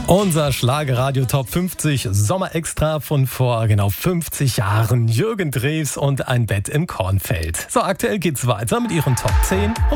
Unser Schlagerradio Top 50 Sommerextra von vor genau 50 Jahren. Jürgen Drews und ein Bett im Kornfeld. So, aktuell geht's weiter mit ihren Top 10 um